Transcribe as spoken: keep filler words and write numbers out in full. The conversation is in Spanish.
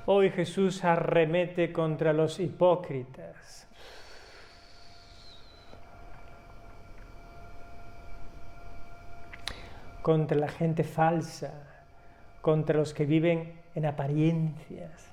Hoy Jesús arremete contra los hipócritas. Contra la gente falsa, contra los que viven en apariencias.